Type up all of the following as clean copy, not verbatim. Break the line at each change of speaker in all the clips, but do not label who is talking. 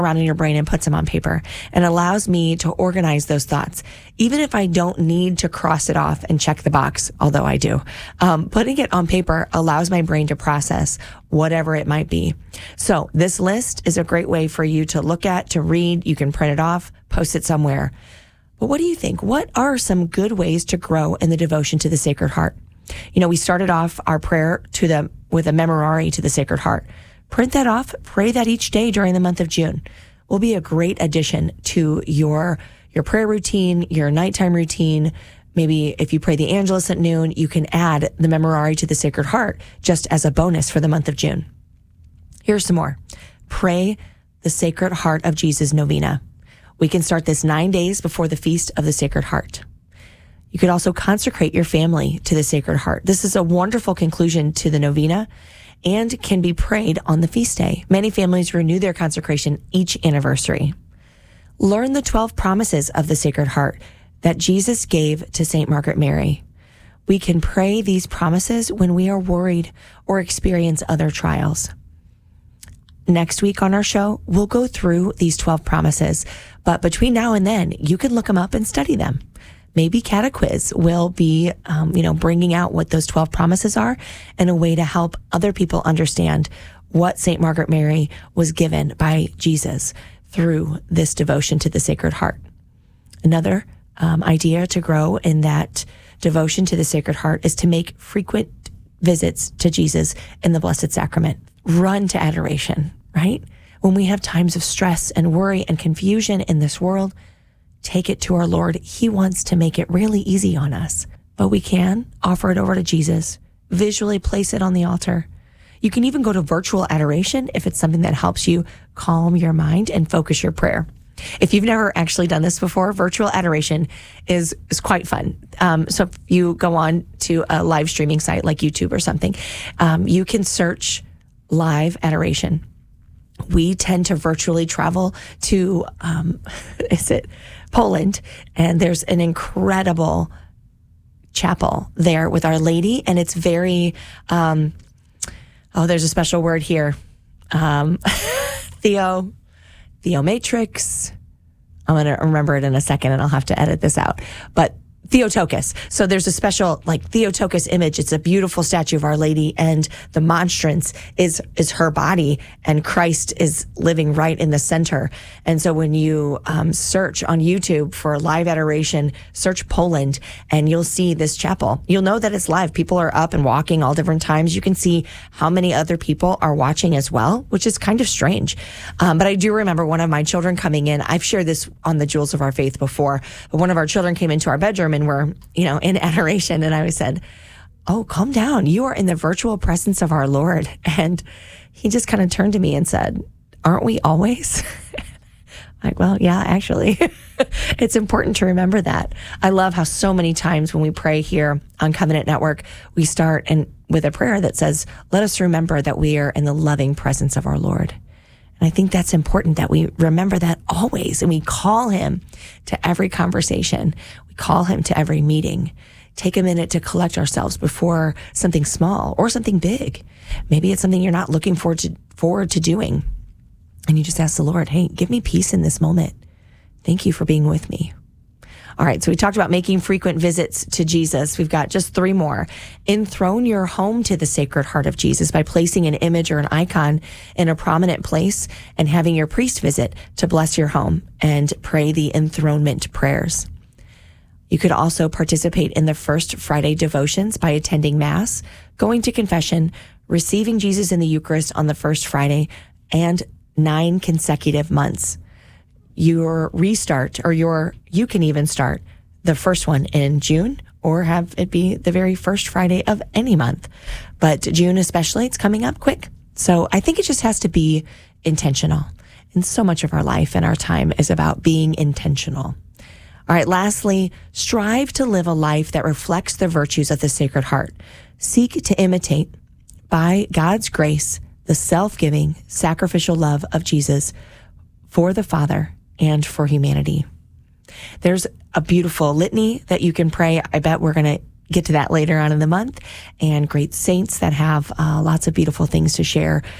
around in your brain and puts them on paper, and allows me to organize those thoughts. Even if I don't need to cross it off and check the box, although I do, putting it on paper allows my brain to process whatever it might be. So this list is a great way for you to look at, to read. You can print it off, post it somewhere. But what do you think? What are some good ways to grow in the devotion to the Sacred Heart? We started off our prayer with a memorare to the Sacred Heart. Print that off, pray that each day during the month of June. Will be a great addition to your prayer routine, your nighttime routine. Maybe if you pray the Angelus at noon, you can add the memorare to the Sacred Heart just as a bonus for the month of June. Here's some more. Pray the Sacred Heart of Jesus novena. We can start this 9 days before the Feast of the Sacred Heart. You could also consecrate your family to the Sacred Heart. This is a wonderful conclusion to the novena and can be prayed on the feast day. Many families renew their consecration each anniversary. Learn the 12 promises of the Sacred Heart that Jesus gave to St. Margaret Mary. We can pray these promises when we are worried or experience other trials. Next week on our show, we'll go through these 12 promises, but between now and then, you can look them up and study them. Maybe Catequiz will be, bringing out what those 12 promises are and a way to help other people understand what St. Margaret Mary was given by Jesus through this devotion to the Sacred Heart. Another idea to grow in that devotion to the Sacred Heart is to make frequent visits to Jesus in the Blessed Sacrament. Run to adoration, right? When we have times of stress and worry and confusion in this world, take it to our Lord. He wants to make it really easy on us, but we can offer it over to Jesus, visually place it on the altar. You can even go to virtual adoration if it's something that helps you calm your mind and focus your prayer. If you've never actually done this before, virtual adoration is quite fun. So if you go on to a live streaming site like YouTube or something, you can search live adoration. We tend to virtually travel to, Poland, and there's an incredible chapel there with Our Lady, and it's very, there's a special word here, Theomatrix. I'm going to remember it in a second, and I'll have to edit this out, but Theotokos. So there's a special Theotokos image. It's a beautiful statue of Our Lady, and the monstrance is her body, and Christ is living right in the center. And so when you search on YouTube for live adoration, search Poland, and you'll see this chapel. You'll know that it's live. People are up and walking all different times. You can see how many other people are watching as well, which is kind of strange. But I do remember one of my children coming in. I've shared this on the Jewels of Our Faith before, but one of our children came into our bedroom and were, in adoration. And I said, "Oh, calm down. You are in the virtual presence of our Lord." And he just kind of turned to me and said, "Aren't we always?" Like, well, yeah, actually, it's important to remember that. I love how so many times when we pray here on Covenant Network, we start with a prayer that says, "Let us remember that we are in the loving presence of our Lord." And I think that's important that we remember that always. And we call him to every conversation. We call him to every meeting. Take a minute to collect ourselves before something small or something big. Maybe it's something you're not looking forward to doing. And you just ask the Lord, "Hey, give me peace in this moment. Thank you for being with me." All right, so we talked about making frequent visits to Jesus. We've got just 3 more. Enthrone your home to the Sacred Heart of Jesus by placing an image or an icon in a prominent place and having your priest visit to bless your home and pray the enthronement prayers. You could also participate in the First Friday devotions by attending Mass, going to confession, receiving Jesus in the Eucharist on the first Friday, and 9 consecutive months. You can even start the first one in June or have it be the very first Friday of any month. But June especially, it's coming up quick. So I think it just has to be intentional. And so much of our life and our time is about being intentional. All right, lastly, strive to live a life that reflects the virtues of the Sacred Heart. Seek to imitate, by God's grace, the self-giving, sacrificial love of Jesus for the Father and for humanity. There's a beautiful litany that you can pray. I bet we're going to get to that later on in the month, and great saints that have lots of beautiful things to share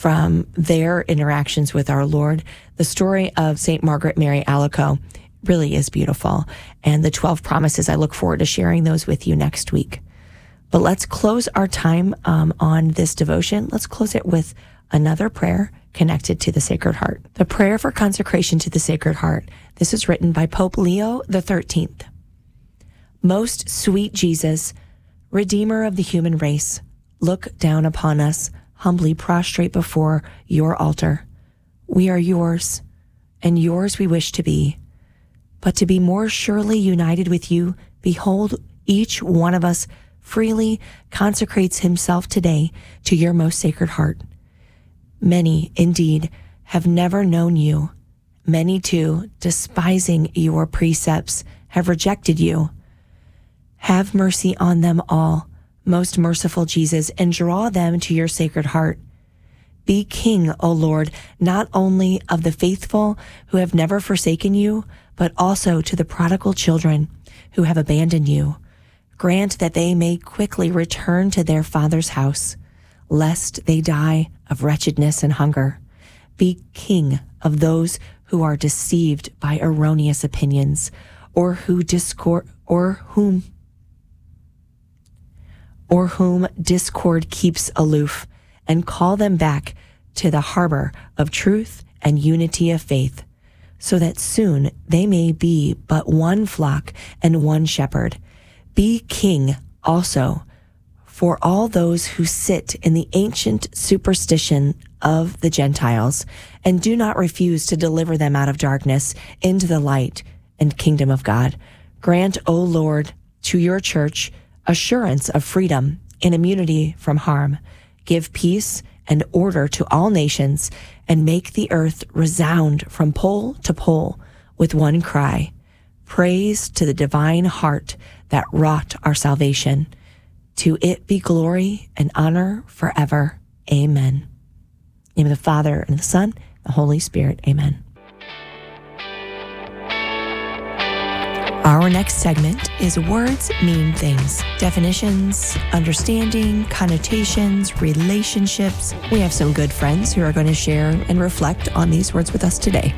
from their interactions with our Lord. The story of St. Margaret Mary Alacoque really is beautiful. And the 12 promises, I look forward to sharing those with you next week. But let's close our time on this devotion. Let's close it with another prayer connected to the Sacred Heart. The prayer for consecration to the Sacred Heart. This is written by Pope Leo XIII. Most sweet Jesus, Redeemer of the human race, look down upon us, humbly prostrate before your altar. We are yours, and yours we wish to be. But to be more surely united with you, behold, each one of us freely consecrates himself today to your most sacred heart. Many, indeed, have never known you. Many, too, despising your precepts, have rejected you. Have mercy on them all, most merciful Jesus, and draw them to your sacred heart. Be King, O Lord, not only of the faithful who have never forsaken you, but also to the prodigal children who have abandoned you. Grant that they may quickly return to their Father's house, lest they die of wretchedness and hunger. Be King of those who are deceived by erroneous opinions, or whom discord keeps aloof, and call them back to the harbor of truth and unity of faith, so that soon they may be but one flock and one shepherd. Be King also for all those who sit in the ancient superstition of the Gentiles, and do not refuse to deliver them out of darkness into the light and kingdom of God. Grant, O Lord, to your church assurance of freedom and immunity from harm. Give peace and order to all nations, and make the earth resound from pole to pole with one cry. Praise to the divine heart that wrought our salvation. To it be glory and honor forever. Amen. In the name of the Father, and the Son, and the Holy Spirit. Amen. Our next segment is Words Mean Things. Definitions, understanding, connotations, relationships. We have some good friends who are going to share and reflect on these words with us today.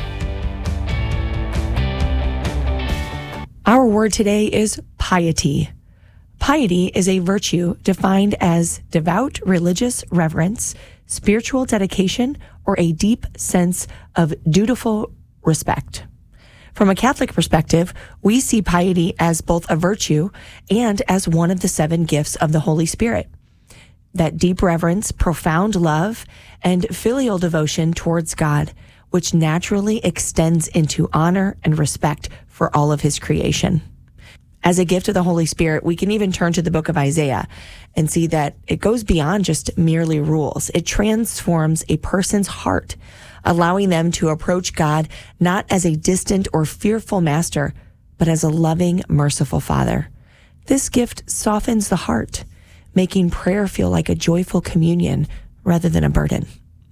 Our word today is piety. Piety is a virtue defined as devout religious reverence, spiritual dedication, or a deep sense of dutiful respect. From a Catholic perspective, we see piety as both a virtue and as one of the 7 gifts of the Holy Spirit. That deep reverence, profound love, and filial devotion towards God, which naturally extends into honor and respect for all of his creation. As a gift of the Holy Spirit, we can even turn to the book of Isaiah and see that it goes beyond just merely rules. It transforms a person's heart, allowing them to approach God not as a distant or fearful master, but as a loving, merciful Father. This gift softens the heart, making prayer feel like a joyful communion rather than a burden.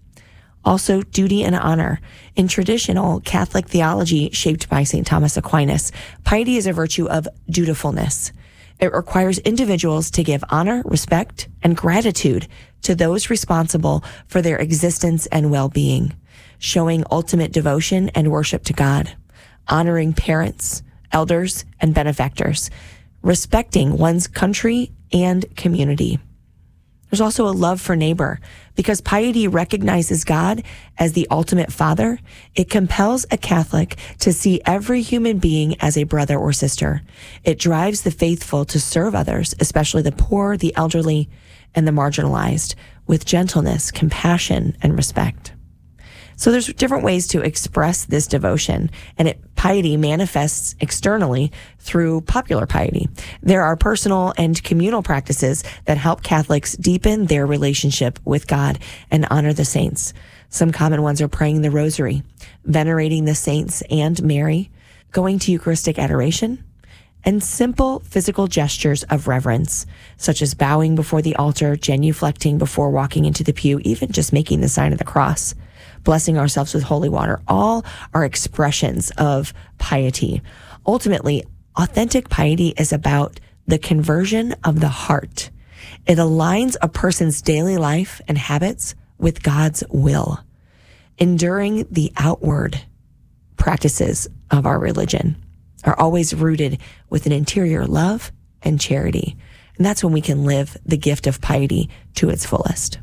Also, duty and honor. In traditional Catholic theology shaped by St. Thomas Aquinas, piety is a virtue of dutifulness. It requires individuals to give honor, respect, and gratitude to those responsible for their existence and well-being, showing ultimate devotion and worship to God, honoring parents, elders, and benefactors, respecting one's country and community. There's also a love for neighbor. Because piety recognizes God as the ultimate Father, it compels a Catholic to see every human being as a brother or sister. It drives the faithful to serve others, especially the poor, the elderly, and the marginalized, with gentleness, compassion, and respect. So there's different ways to express this devotion, and piety manifests externally through popular piety. There are personal and communal practices that help Catholics deepen their relationship with God and honor the saints. Some common ones are praying the rosary, venerating the saints and Mary, going to Eucharistic adoration, and simple physical gestures of reverence, such as bowing before the altar, genuflecting before walking into the pew, even just making the sign of the cross, blessing ourselves with holy water. All are expressions of piety. Ultimately, authentic piety is about the conversion of the heart. It aligns a person's daily life and habits with God's will, enduring the outward practices of our religion are always rooted with an interior love and charity. And that's when we can live the gift of piety to its fullest.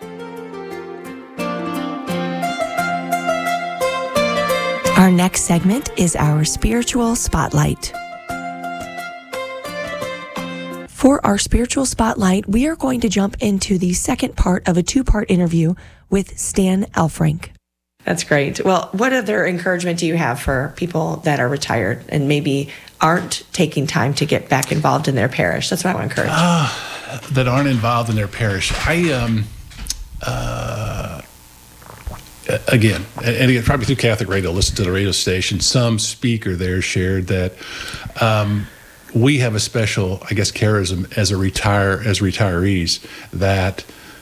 Our next segment is our spiritual spotlight. For our spiritual spotlight, we are going to jump into the second part of a two-part interview with Stan Elfrink. That's great. Well, what other encouragement do you have for people that are retired and maybe aren't taking time to get back involved in their parish? That's what I want to encourage.
That aren't involved in their parish. Again, probably through Catholic radio, listen to the radio station, some speaker there shared that we have a special, I guess, charism as retirees that,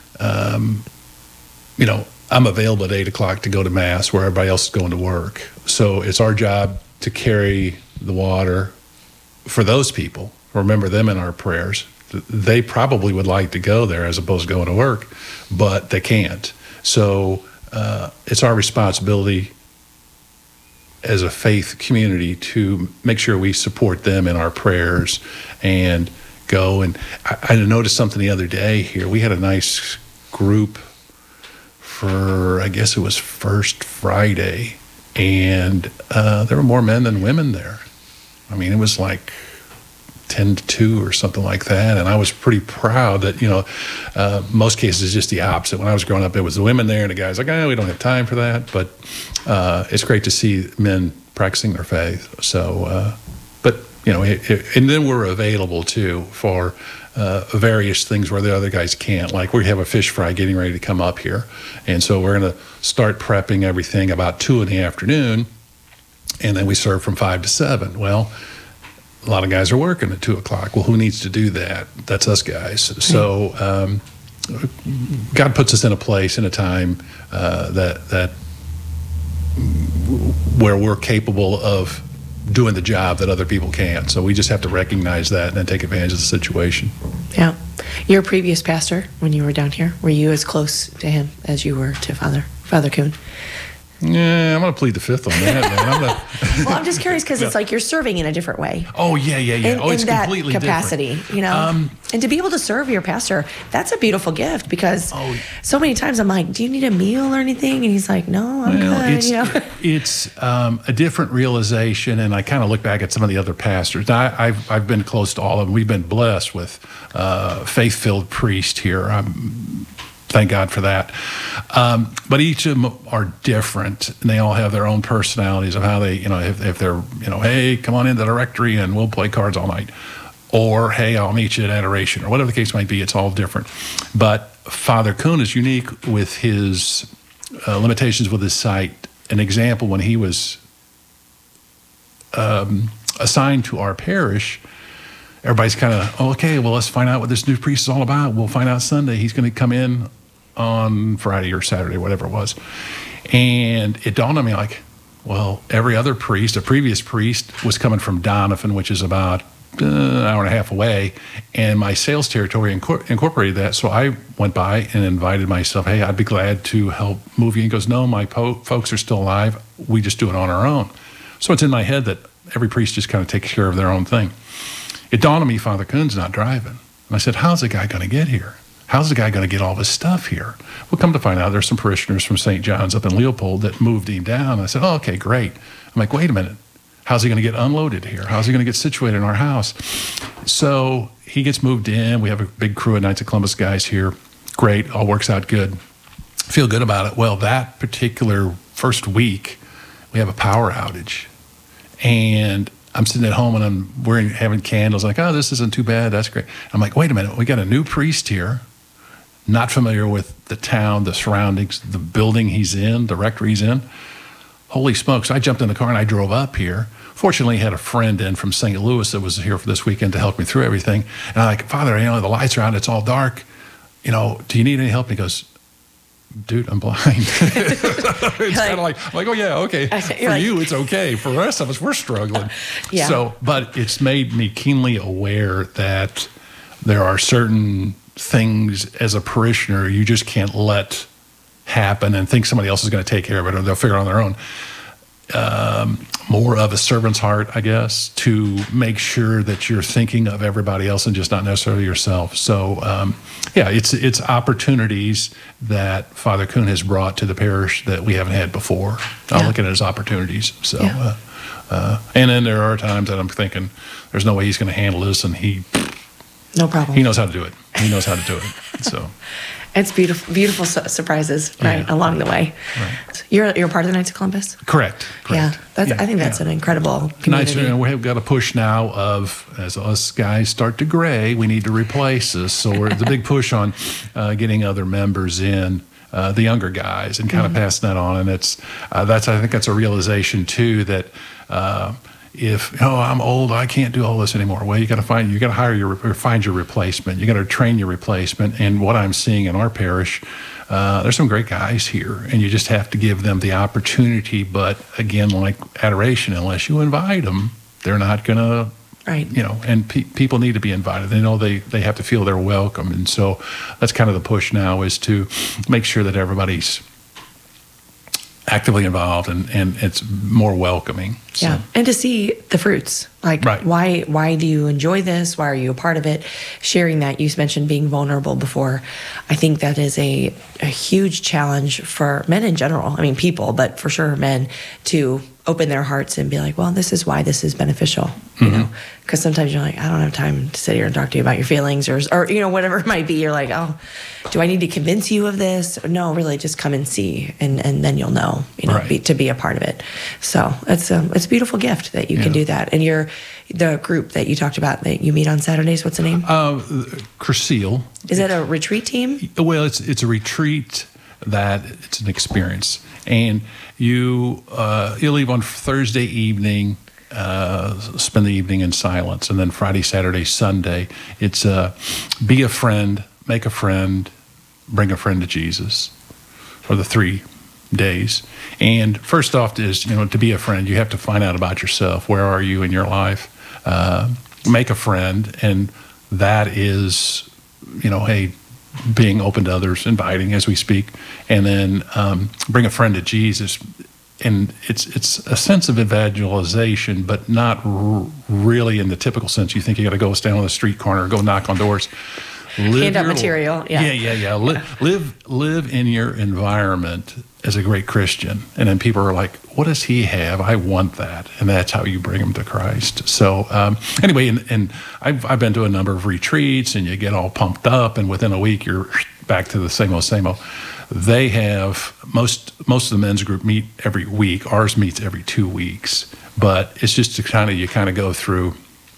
I'm available at 8 o'clock to go to Mass where everybody else is going to work. So it's our job to carry the water for those people, remember them in our prayers. They probably would like to go there as opposed to going to work, but they can't. So it's our responsibility as a faith community to make sure we support them in our prayers and go. And I noticed something the other day here. We had a nice group for, I guess it was First Friday, and there were more men than women there. I mean, it was like 10 to 2 or something like that. And I was pretty proud that, most cases it's just the opposite. When I was growing up, it was the women there and the guys like, we don't have time for that. But it's great to see men practicing their faith. So, and then we're available too for various things where the other guys can't. Like we have a fish fry getting ready to come up here. And so we're going to start prepping everything about 2 in the afternoon. And then we serve from 5 to 7. Well, a lot of guys are working at 2 o'clock. Well, who needs to do that? That's us guys. So God puts us in a place, in a time that where we're capable of doing the job that other people can't. So we just have to recognize that and then take advantage of the situation.
Yeah. Your previous pastor, when you were down here, were you as close to him as you were to Father Kuhn?
Yeah, I'm going to plead the fifth on that, man.
Well, I'm just curious because it's like you're serving in a different way.
Oh, yeah. It's
in that
completely
capacity,
different.
And to be able to serve your pastor, that's a beautiful gift because so many times I'm like, do you need a meal or anything? And he's like, no, I'm good.
It's a different realization, and I kind of look back at some of the other pastors. I've been close to all of them. We've been blessed with faith-filled priests here. Thank God for that. But each of them are different, and they all have their own personalities of how they, if they're, hey, come on into the rectory and we'll play cards all night. Or, hey, I'll meet you at adoration, or whatever the case might be. It's all different. But Father Kuhn is unique with his limitations with his sight. An example, when he was assigned to our parish, everybody's kind of, okay, well, let's find out what this new priest is all about. We'll find out Sunday. He's going to come in on Friday or Saturday, whatever it was. And it dawned on me like, well, every other priest, a previous priest, was coming from Donovan, which is about an hour and a half away. And my sales territory incorporated that. So I went by and invited myself, hey, I'd be glad to help move you. He goes, no, my folks are still alive. We just do it on our own. So it's in my head that every priest just kind of takes care of their own thing. It dawned on me, Father Kuhn's not driving. And I said, how's the guy going to get here? How's the guy going to get all this stuff here? Well, come to find out, there's some parishioners from St. John's up in Leopold that moved him down. I said, oh, okay, great. I'm like, wait a minute. How's he going to get unloaded here? How's he going to get situated in our house? So he gets moved in. We have a big crew of Knights of Columbus guys here. Great. All works out good. Feel good about it. Well, that particular first week, we have a power outage. And I'm sitting at home and we're having candles. Like, oh, this isn't too bad. That's great. I'm like, wait a minute. We got a new priest here, not familiar with the town, the surroundings, the building he's in, the rectory he's in. Holy smokes. I jumped in the car and I drove up here. Fortunately, I had a friend in from St. Louis that was here for this weekend to help me through everything. And I'm like, Father, the lights are out. It's all dark. Do you need any help? And he goes, dude, I'm blind. It's kind of like, oh yeah, okay. For you, it's okay. For the rest of us, we're struggling.
Yeah.
So, but it's made me keenly aware that there are certain things as a parishioner you just can't let happen and think somebody else is going to take care of it or they'll figure it on their own. More of a servant's heart, I guess, to make sure that you're thinking of everybody else and just not necessarily yourself. So, it's opportunities that Father Kuhn has brought to the parish that we haven't had before. I'll look at it as opportunities. So, and then there are times that I'm thinking, there's no way he's going to handle this, and
no problem.
He knows how to do it. He knows how to do it. So.
It's beautiful surprises along the way.
Right.
You're part of the Knights of Columbus?
Correct.
Yeah, I think that's an incredible community.
Knights, we've got a push now of, as us guys start to gray, we need to replace this. So the big push on getting other members in, the younger guys, and kind of passing that on. And I think that's a realization too that. If I'm old, I can't do all this anymore. Well, you got to find your replacement. You got to train your replacement. And what I'm seeing in our parish, there's some great guys here, and you just have to give them the opportunity. But again, like adoration, unless you invite them, they're not going to. Right. And people need to be invited. They know they have to feel they're welcome, and so that's kind of the push now is to make sure that everybody's actively involved and it's more welcoming. So.
Yeah, and to see the fruits. Like, why do you enjoy this? Why are you a part of it? Sharing that. You mentioned being vulnerable before. I think that is a huge challenge for men in general. I mean, people, but for sure men, to open their hearts and be like, well, this is why this is beneficial, you know? Because sometimes you're like, I don't have time to sit here and talk to you about your feelings or whatever it might be. You're like, oh, do I need to convince you of this? No, really, just come and see, and then you'll know, to be a part of it. So it's a beautiful gift that you can do that. And the group that you talked about that you meet on Saturdays, what's the name?
Cursil.
Is it a retreat team?
Well, it's a retreat that it's an experience. And you leave on Thursday evening, spend the evening in silence, and then Friday, Saturday, Sunday, it's be a friend, make a friend, bring a friend to Jesus for the 3 days. And first off is, to be a friend, you have to find out about yourself. Where are you in your life? Make a friend, and that is, hey, being open to others, inviting as we speak, and then bring a friend to Jesus. And it's a sense of evangelization, but not really in the typical sense. You think you got to go stand on the street corner, go knock on doors,
hand out material.
Yeah. Live in your environment as a great Christian, and then people are like, "What does he have? I want that," and that's how you bring them to Christ. So anyway, and I've been to a number of retreats, and you get all pumped up, and within a week you're back to the same old. They have most of the men's group meet every week. Ours meets every 2 weeks, but it's just you kind of go through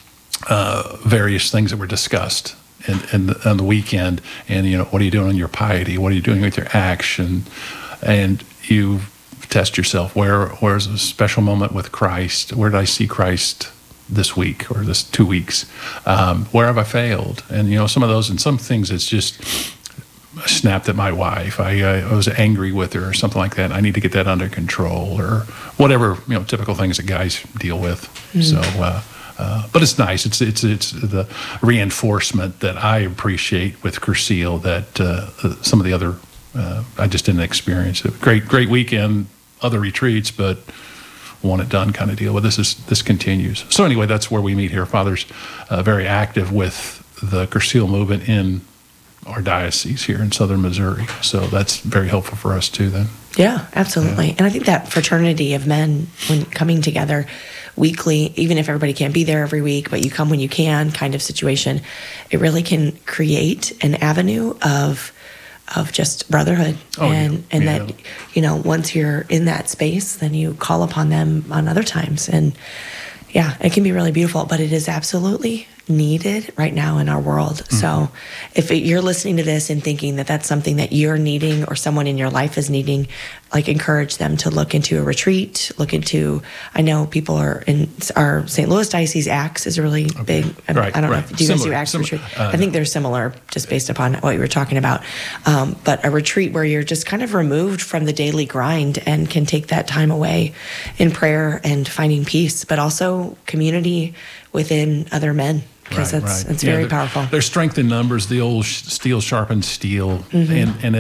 various things that were discussed on the weekend, and what are you doing in your piety? What are you doing with your action? And you test yourself. Where's a special moment with Christ? Where did I see Christ this week or this 2 weeks? Where have I failed? And some of those, and some things it's just I snapped at my wife. I was angry with her or something like that. I need to get that under control or whatever, typical things that guys deal with. So, but it's nice. It's the reinforcement that I appreciate with Cursil that some of the other I just didn't experience it. Great weekend, other retreats, but want it done kind of deal. But this continues. So anyway, that's where we meet here. Father's very active with the Cursil movement in our diocese here in southern Missouri. So that's very helpful for us too then.
Yeah, absolutely. Yeah. And I think that fraternity of men, when coming together weekly, even if everybody can't be there every week, but you come when you can kind of situation, it really can create an avenue of just brotherhood. That, once you're in that space, then you call upon them on other times. And yeah, it can be really beautiful, but it is absolutely needed right now in our world. Mm-hmm. So if you're listening to this and thinking that that's something that you're needing or someone in your life is needing, encourage them to look into a retreat, I know people are in our St. Louis Diocese Acts is really big.
Right,
I don't know, do you guys do Acts retreat? I think they're similar just based upon what you were talking about. But a retreat where you're just kind of removed from the daily grind and can take that time away in prayer and finding peace, but also community within other men. because it's very powerful.
There's strength in numbers. The old steel sharpens steel, and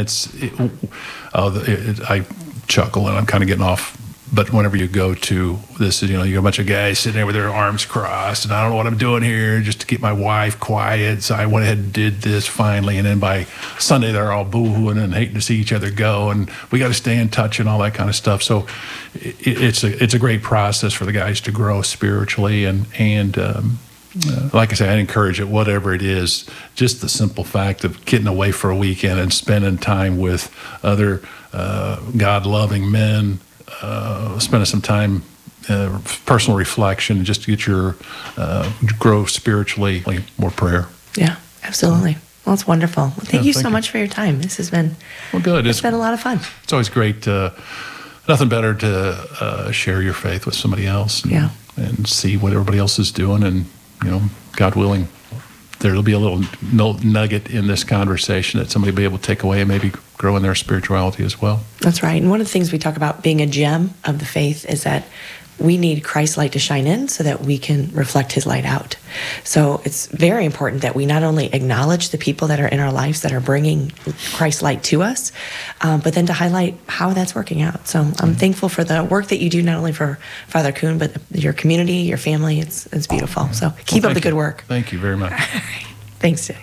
I chuckle and I'm kind of getting off. But whenever you go to this, you got a bunch of guys sitting there with their arms crossed, and I don't know what I'm doing here just to keep my wife quiet. So I went ahead and did this finally, and then by Sunday they're all boo-hooing and hating to see each other go, and we got to stay in touch and all that kind of stuff. So it's a great process for the guys to grow spiritually, and like I say, I'd encourage it, whatever it is, just the simple fact of getting away for a weekend and spending time with other God-loving men, spending some time, personal reflection, just to get your grow spiritually, more prayer.
Yeah, absolutely. Well, it's wonderful. Well, thank you so much for your time. This has been
good.
It's been a lot of fun.
It's always great. Nothing better to share your faith with somebody else. And see what everybody else is doing, and God willing, there'll be a little nugget in this conversation that somebody will be able to take away and maybe grow in their spirituality as well.
That's right. And one of the things we talk about being a gem of the faith is that we need Christ's light to shine in so that we can reflect his light out. So it's very important that we not only acknowledge the people that are in our lives that are bringing Christ's light to us, but then to highlight how that's working out. So I'm thankful for the work that you do, not only for Father Kuhn, but your community, your family. It's beautiful. So keep up the good work.
Thank you very much.
All right. Thanks, Dave.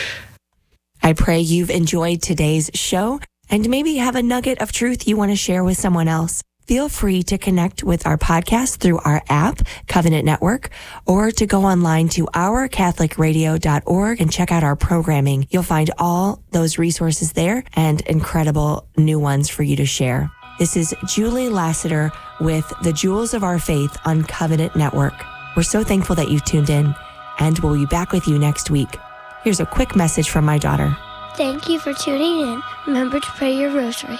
I pray you've enjoyed today's show and maybe have a nugget of truth you want to share with someone else. Feel free to connect with our podcast through our app, Covenant Network, or to go online to ourcatholicradio.org and check out our programming. You'll find all those resources there and incredible new ones for you to share. This is Julie Lassiter with the Jewels of Our Faith on Covenant Network. We're so thankful that you've tuned in, and we'll be back with you next week. Here's a quick message from my daughter.
Thank you for tuning in. Remember to pray your rosary.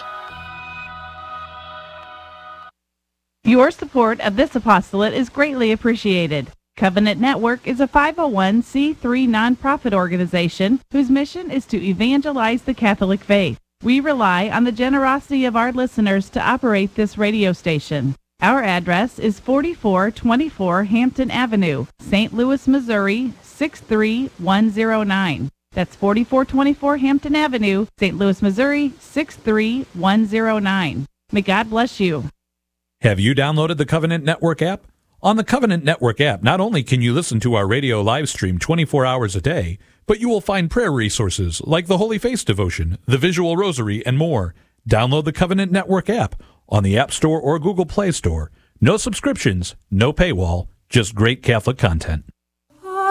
Your support of this apostolate is greatly appreciated. Covenant Network is a 501c3 nonprofit organization whose mission is to evangelize the Catholic faith. We rely on the generosity of our listeners to operate this radio station. Our address is 4424 Hampton Avenue, St. Louis, Missouri, 63109. That's 4424 Hampton Avenue, St. Louis, Missouri, 63109. May God bless you.
Have you downloaded the Covenant Network app? On the Covenant Network app, not only can you listen to our radio live stream 24 hours a day, but you will find prayer resources like the Holy Face Devotion, the Visual Rosary, and more. Download the Covenant Network app on the App Store or Google Play Store. No subscriptions, no paywall, just great Catholic content.